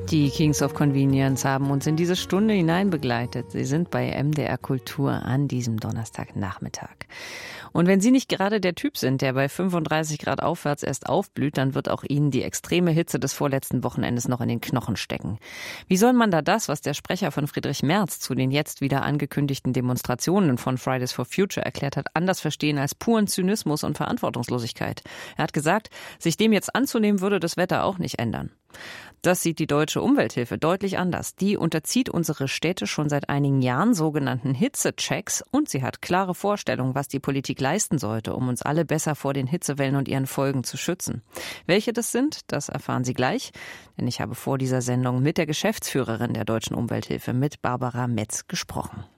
Die Kings of Convenience haben uns in diese Stunde hinein begleitet. Sie sind bei MDR Kultur an diesem Donnerstagnachmittag. Und wenn Sie nicht gerade der Typ sind, der bei 35 Grad aufwärts erst aufblüht, dann wird auch Ihnen die extreme Hitze des vorletzten Wochenendes noch in den Knochen stecken. Wie soll man da das, was der Sprecher von Friedrich Merz zu den jetzt wieder angekündigten Demonstrationen von Fridays for Future erklärt hat, anders verstehen als puren Zynismus und Verantwortungslosigkeit? Er hat gesagt, sich dem jetzt anzunehmen, würde das Wetter auch nicht ändern. Das sieht die Deutsche Umwelthilfe deutlich anders. Die unterzieht unsere Städte schon seit einigen Jahren sogenannten Hitzechecks und sie hat klare Vorstellungen, was die Politik leisten sollte, um uns alle besser vor den Hitzewellen und ihren Folgen zu schützen. Welche das sind, das erfahren Sie gleich, denn ich habe vor dieser Sendung mit der Geschäftsführerin der Deutschen Umwelthilfe, mit Barbara Metz, gesprochen.